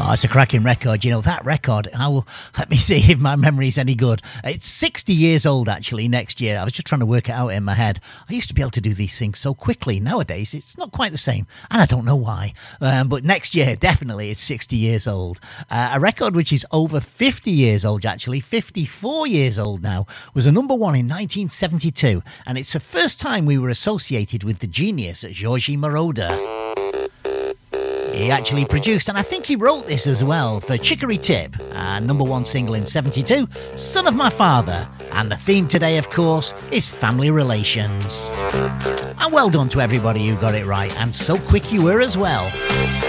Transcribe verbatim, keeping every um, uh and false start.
Oh, it's a cracking record. You know, that record, I will, let me see if my memory's any good. It's sixty years old, actually, next year. I was just trying to work it out in my head. I used to be able to do these things so quickly. Nowadays, it's not quite the same, and I don't know why. Um, but next year, definitely, it's sixty years old. Uh, a record which is over fifty years old, actually, fifty-four years old now, was a number one in nineteen seventy-two, and it's the first time we were associated with the genius Giorgi Moroder. He actually produced, and I think he wrote this as well, for Chicory Tip, a number one single in seventy-two, Son of My Father. And the theme today, of course, is family relations. And well done to everybody who got it right, and so quick you were as well.